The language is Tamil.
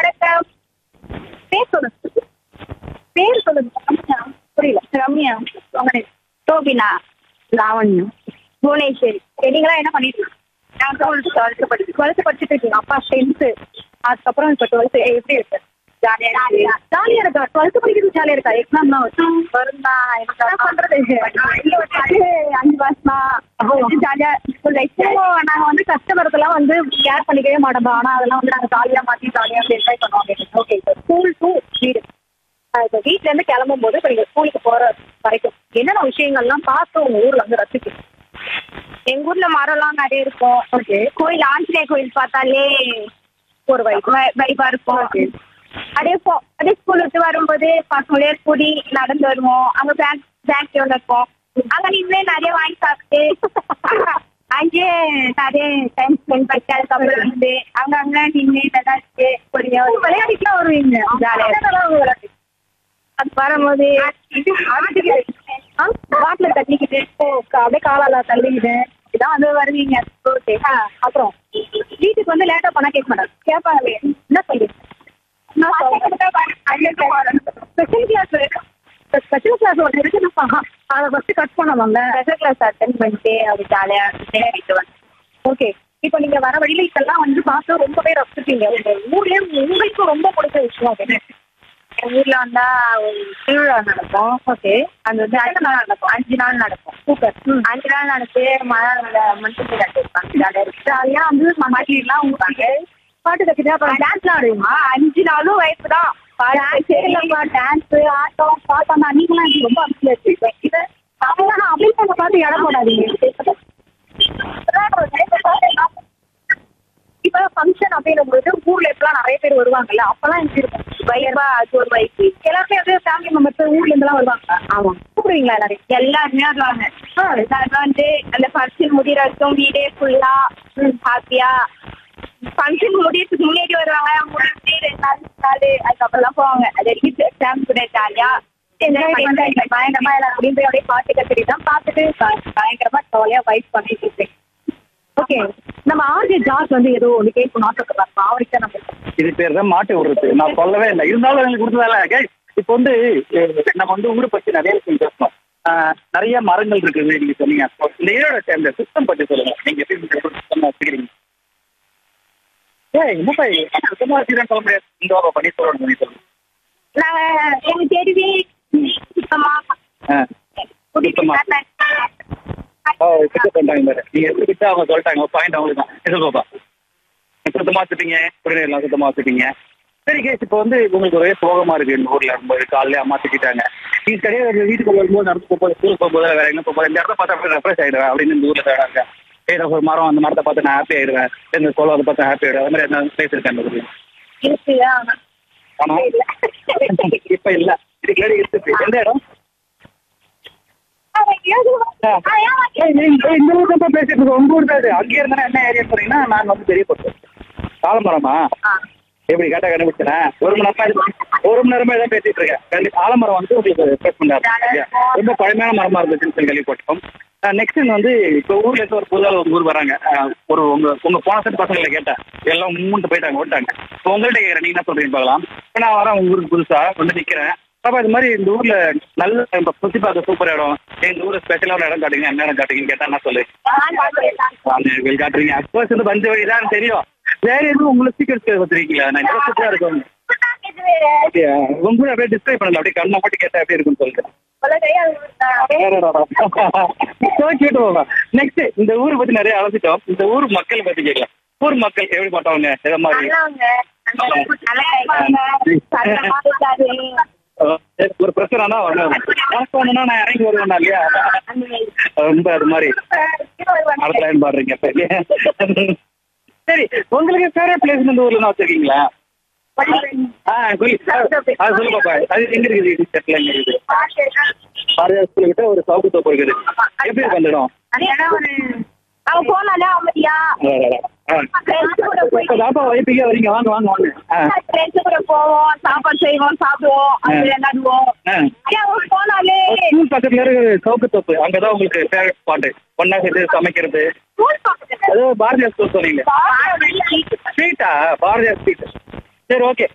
வணக்கம். பேர் சொல்லுங்க. பேர் சொல்லுங்க. ரம்யா. புரியல. ரம்யா. டோபினா. லாவண்யம். புவனேஸ்வரி. நீங்களா என்ன பண்ணிட்டு இருக்கீங்க? நான் 12th படிச்சுட்டு இருக்கீங்க. அப்பா 10th. அதுக்கப்புறம் இப்ப 12th. எப்படி இருக்கு? ஜாலியா இருக்கா? 12th படிக்கிறது ஜாலியா இருக்கா? எக்ஸாம் தான் வருந்தா என்ன பண்றது? 5 மாசமா ஜாலியா நாங்க வந்து கஸ்டமருக்கு எல்லாம் வந்து கேர் பண்ணிக்கவே மாட்டோம். ஆனா அதெல்லாம் வந்து நாங்க ஜாலியா மாத்தி ஜாலியா என்ஜாய் பண்ணுவோம். ஓகே, ஸ்கூல் டு வீடு. இப்ப வீட்ல இருந்து கிளம்பும் போது இப்ப நீங்க ஸ்கூலுக்கு போற வரைக்கும் என்னென்ன விஷயங்கள்லாம் பார்த்து உங்க ஊர்ல வந்து ரசிக்கும்? எங்க ஊர்ல மரம்லாம் நிறைய இருக்கும். ஓகே. கோயில், ஆஞ்சநேய கோயில் பார்த்தாலே ஒரு வைபா இருக்கும். அதே ஸ்கூல் விட்டு வரும்போது பசங்களே கூடி நடந்து வருவோம். அங்க பேங்க் இருக்கும். அங்க நீங்களே நிறைய வாங்கி சாப்பிட்டு அங்கேயே நிறைய டைம் ஸ்பெண்ட் பண்ணிட்டு அதுக்கப்புறம் வந்து அங்க நின்று நடாச்சு விளையாடிட்டுலாம் வருவீங்க. அது வரும்போது பாட்டில தள்ளிக்கிட்டு அப்படியே காலால தள்ளிக்கிட்டு இதான் வந்து வருவீங்க. ஓகே. அப்புறம் வீட்டுக்கு வந்து லேட்டா பண்ணா கேட்க மாட்டாங்க. கேட்பாங்க என்ன சொல்லி ஸ்பெஷல் கிளாஸ் ஒன்று இருக்குப்பா. அதை ஃபர்ஸ்ட் கட் பண்ணுவாங்க. ஸ்பெஷல் கிளாஸ் அட்டென்ட் பண்ணிட்டு அப்படி ஜாலியா விளையாடிட்டு வந்து. ஓகே. இப்போ நீங்க வர வழியில இதெல்லாம் வந்து பார்த்து ரொம்பவே ரசிப்பீங்க. உங்க ஊர்லயே உங்களுக்கு ரொம்ப பிடிச்ச விஷயம் அப்படின்னு எங்க ஊர்ல வந்தா ஒரு திருவிழா நடக்கும். ஓகே. அது வந்து 5 நாள் நடக்கும். 5 நாள் நடக்கும். சூப்பர். 5 நாள் நடந்து மனுஷன் கட்டிருப்பாங்க. ஜாலியா வந்து மாட்டிலாம் ஊட்டாங்க. பாட்டு கட்டிட்டு அப்புறம் டான்ஸ்லாம் ஆடுவீங்க. 5 நாளும் வயசு தான். டான்ஸ், ஆட்டம், பாட்டம். நீங்களாம் எனக்கு ரொம்ப அபிஷேகம் அப்படின்னு பார்த்து இடம் போடாதீங்க. இப்ப ஃபங்க்ஷன் அப்படின்னும்போது ஊர்ல இப்பெல்லாம் நிறைய பேர் வருவாங்கல்ல, அப்பெல்லாம் எப்படி இருக்கும்? வைபா, அது ஒரு வைப்பு. எல்லாருமே வந்து ஃபேமிலி மெம்பர்ஸ் ஊர்ல இருந்து எல்லாம் வருவாங்க. ஆமா. கூப்பிடுவீங்களா எல்லாரும்? எல்லாருமே வருவாங்க. வந்து அந்த ஃபங்க்ஷன் முடியறதுக்கும் வீடே ஃபுல்லா ஹாப்பியா. ஃபங்க்ஷன் முடியறதுக்கு முன்னாடி வருவாங்க. முடிஞ்சு 2 நாள் அதுக்கப்புறம் போவாங்க. அது வரைக்கும் ஃபேமிலி கூட ஜாலியா பயங்கரமா எல்லாரும் போய் அப்படியே பாட்டு கத்திரி தான் பார்த்துட்டு பயங்கரமா ஜாலியா வைப் பண்ணிட்டு இருக்கேன். ஓகே. நம்ம ஆர்ஜே ஜார்ஜ் வந்து ஏதோ ஒன்று கேட்கணும் ஆசைப்படுறாங்க. அவருக்கு நம்ம இது பேர் தான் மாட்டி விடுறது. நான் சொல்லவே இல்லை, இருந்தாலும் எனக்கு கொடுத்ததால. இப்போ வந்து நம்ம வந்து ஊரை பற்றி நிறைய விஷயம் பேசணும். நிறைய மரங்கள் இருக்குது நீங்க சொன்னீங்க. இந்த ஈரோட சேர்ந்த சிஸ்டம் பற்றி சொல்லுங்க. நீங்க எப்படி சுத்தமா வச்சுக்கிறீங்க? என்னப்பா சுத்தமா வச்சுக்கிறேன்னு சொல்ல முடியாது. இந்த பண்ணி சொல்லணும் சொல்லுங்க. நாங்க எங்க தெருவே சுத்தமா நீங்க எடுத்துக்கிட்டு அவங்க சொல்லிட்டாங்க பாயிண்ட் அவங்களுக்கு தான். எதிர்பாப்பா சுத்தமா வச்சுட்டீங்க, குடிநீர்லாம் சுத்தமா வச்சுட்டீங்க. சரி கேஸ், இப்போ வந்து உங்களுக்கு ஒரே சோகமா இருக்கு. இந்த ஊர்ல ரொம்ப காலையில அம்மா திட்டாங்க. நீங்க கிடையாது வீட்டுக்கு வரும்போது நடந்து போகும்போது ஸ்கூல் போகும்போது வேற எங்க போகும்போது இந்த இடத்த பார்த்து அப்படி ரெஃப்ரெஷ் ஆயிடுவேன் அப்படின்னு இந்த ஊர்ல தேடாங்க. ஒரு மரம், அந்த மரத்தை பார்த்து நான் ஹாப்பி ஆயிடுவேன். இந்த கோலம் அதை பார்த்து ஹாப்பி ஆயிடுவேன். அது மாதிரி என்ன பிளேஸ் இருக்கேன் அந்த ஊர்ல? ஆமா. இப்ப இல்ல, இதுக்கு முன்னாடி இருக்கு. எந்த இடம்? இந்த ஊர் தான் பேசிட்டு இருக்கோம். உங்க ஊர் தான். அங்கே இருந்தா என்ன ஏரியா போறீங்கன்னா நாங்க வந்து பெரிய போட்டு ஆலமரமா எப்படி கேட்டா கண்டுபிடிச்சேன். 1 மணி நேரமா தான் பேசிட்டு இருக்கேன். ஆலமரம் வந்து உங்களுக்கு ரெஃபர் பண்ணாரு. ரொம்ப பழமையான மரமா இருந்துச்சுன்னு சொல்லி கேள்விப்பட்டோம். நெக்ஸ்ட் வந்து இப்போ ஊர்ல இருந்து ஒரு புதுசாக உங்க ஊர் வராங்க. உங்க போன செட் பசங்களை கேட்டேன். எல்லாம் 3 போயிட்டாங்க, ஓட்டாங்க. இப்போ உங்கள்கிட்ட கேட்குறேன், நீங்க என்ன சொல்றீங்க பார்க்கலாம். இப்போ நான் வரேன் உங்க ஊருக்கு புதுசா வந்து நிக்கிறேன். அப்ப இது மாதிரி இந்த ஊர்ல நல்ல சுத்தி பார்க்க சூப்பர் இடம், எங்க ஊர்ல ஸ்பெஷலான இடம் காட்டுங்க, என்ன இடம் காட்டுங்கன்னு கேட்டா என்ன சொல்லு? காட்டுறீங்க. அப்கோர்ஸ் வந்து பஞ்ச வழி தான் தெரியும். வேற எதுவும் உங்களுக்கு சீக்கிரம் வச்சிருக்கீங்களா? நான் இன்ட்ரெஸ்டா இருக்கும். உங்க கூட அப்படியே டிஸ்கிரைப் பண்ணல, அப்படியே கண்ணை போட்டு கேட்டா எப்படி இருக்குன்னு சொல்லிட்டு. நெக்ஸ்ட் இந்த ஊரை பத்தி நிறைய அழைச்சிட்டோம். இந்த ஊர் மக்கள் பத்தி கேட்கலாம். ஊர் மக்கள் எப்படி பட்டவங்க? எதை மாதிரி ஒரு பிரச்சனைனா நான் இறங்கி வருவேன் இல்லையா? ரொம்ப அது மாதிரி அடுத்த லைன் பாடுறீங்க. சரி, உங்களுக்கு ஃபேவரட் பிளேஸ் இந்த ஊர்ல வச்சிருக்கீங்களா? அது சொல்லு பாப்பா. அது எங்க இருக்குது? செட்ல எங்க இருக்குது? பாரதியார் ஸ்கூல் கிட்ட ஒரு சவுக்கு தோப்பு இருக்குது. எப்படி இருக்கு அந்த இடம்? வைப்பீங்க வரீங்க, வாங்க வாங்க வாங்க. போவோம், சாப்பாடு செய்வோம், சாப்பிடுவோம், விளையாடுவோம். ஸ்கூல் பக்கத்துல இருக்கு சவுக்கு தோப்பு. அங்கதான் உங்களுக்கு ஃபேவரட் ஸ்பாட். ஒன்னா சேர்த்து சமைக்கிறது. அது பாரதியார் ஸ்கூல் சொன்னீங்க. ஸ்ட்ரீட்டா? பாரதியார் ஸ்ட்ரீட். சரி, ஓகே.